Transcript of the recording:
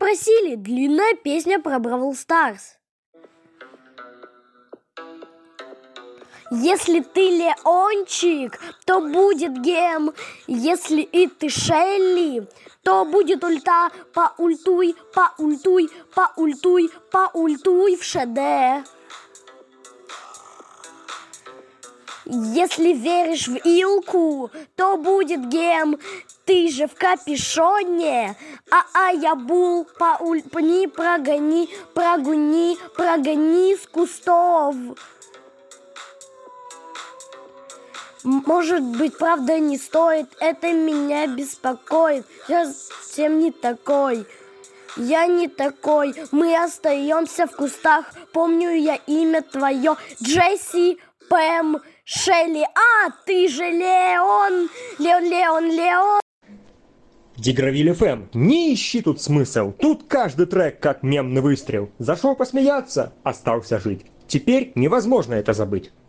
просили, длинная песня про Бравл Старс. Если ты Леончик, то будет гем. Если и ты Шелли, то будет ульта. Поультуй, поультуй, поультуй, поультуй в ШД. Если веришь в Илку, то будет гем. Ты же в капюшоне. Я бул, поульпни, прогони, прогони, прогони с кустов. Может быть, правда, не стоит, это меня беспокоит. Я совсем не такой. Я не такой. Мы остаемся в кустах. Помню я имя твое. Джесси, Пэм, Шелли. Ты же Леон. Леон. Дигравиль ФМ, не ищи тут смысл. Тут каждый трек как мемный выстрел. Зашел посмеяться, остался жить. Теперь невозможно это забыть.